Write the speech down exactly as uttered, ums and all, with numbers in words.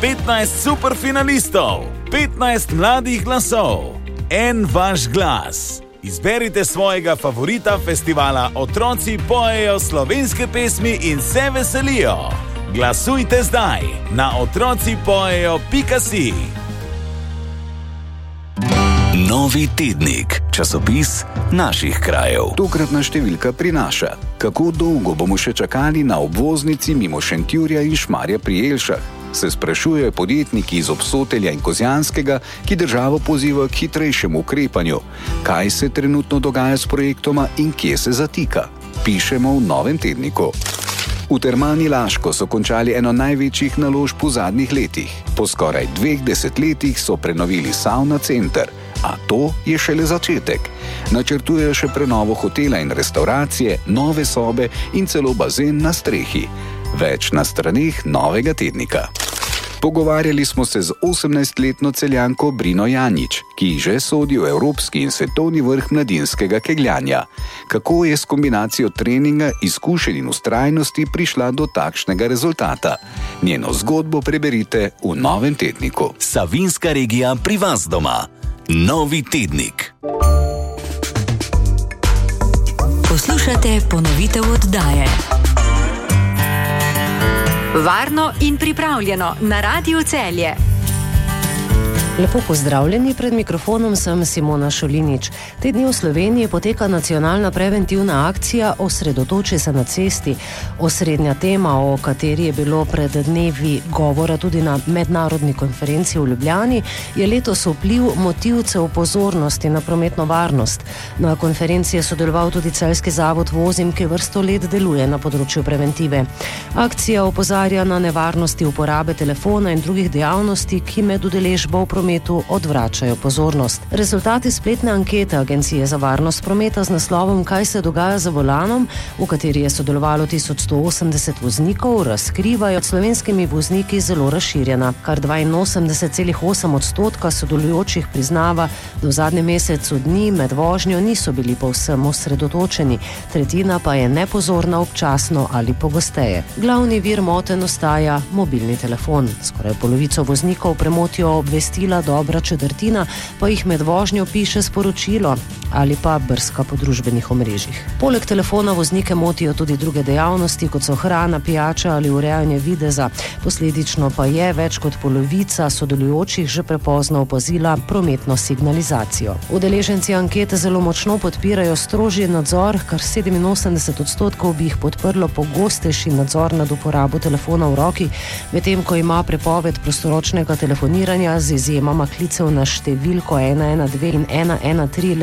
petnajst superfinalistov, petnajst mladih glasov, en vaš glas. Izberite svojega favorita festivala Otroci pojejo slovenske pesmi in se veselijo. Glasujte zdaj na otroci pojejo pika si. Novi tednik, časopis naših krajev. Tokratna številka prinaša: kako dolgo bomo še čakali na obvoznici mimo Šentjurja in Šmarja pri Jelšah? Se sprašujejo podjetniki iz Obsotelja in Kozjanskega, ki državo pozivajo k hitrejšemu ukrepanju. Kaj se trenutno dogaja s projektoma in kje se zatika? Pišemo v Novem tedniku. V Termani Laško so končali eno največjih naložb v zadnjih letih. Po skoraj dveh desetletjih so prenovili savna center, a to je šele začetek. Načrtujejo še prenovo hotela in restauracije, nove sobe in celo bazen na strehi. Več na straneh Novega tednika. Pogovarjali smo se z osemnajstletno Celjanko Brino Janjič, ki že sodi v evropski in svetovni vrh mladinskega kegljanja. Kako je s kombinacijo treninga, izkušenj in vztrajnosti prišla do takšnega rezultata? Njeno zgodbo preberite v Novem tedniku. Savinjska regija pri vas doma. Novi tednik. Poslušate ponovitev oddaje. Varno in pripravljeno na Radiu Celje. Lepo pozdravljeni, pred mikrofonom sem Simona Šolinič. Te dni v Sloveniji poteka nacionalna preventivna akcija Osredotoči se na cesti. Osrednja tema, o kateri je bilo pred dnevi govora tudi na mednarodni konferenci v Ljubljani, je letos vpliv motivcev pozornosti na prometno varnost. Na konferenci je sodeloval tudi Celjski zavod Vozim, ki vrsto let deluje na področju preventive. Akcija opozarja na nevarnosti uporabe telefona in drugih dejavnosti, ki med udeležbo v prometu odvračajo pozornost. Rezultati spletne ankete Agencije za varnost prometa z naslovom Kaj se dogaja za volanom, v kateri je sodelovalo tisoč sto osemdeset voznikov, razkrivajo slovenskimi vozniki zelo razširjena. Kar dvainosemdeset celih osem odstotka sodelujočih priznava, da v zadnjem mesecu dni med vožnjo niso bili povsem osredotočeni, tretjina pa je nepozorna občasno ali pogosteje. Glavni vir motenj ostaja mobilni telefon. Skoraj polovico voznikov premotijo obvestila, dobra četrtina pa jih med vožnjo piše sporočilo ali pa brska po družbenih omrežjih. Poleg telefona voznike motijo tudi druge dejavnosti, kot so hrana, pijača ali urejanje videza. Posledično pa je več kot polovica sodelujočih že prepozno opazila prometno signalizacijo. Udeleženci ankete zelo močno podpirajo strožji nadzor, kar sedeminosemdeset odstotkov bi jih podprlo pogostejši nadzor nad uporabo telefona v roki, medtem ko ima prepoved prostoročnega telefoniranja z izjemama klicev na številko ena ena dve in ena ena tri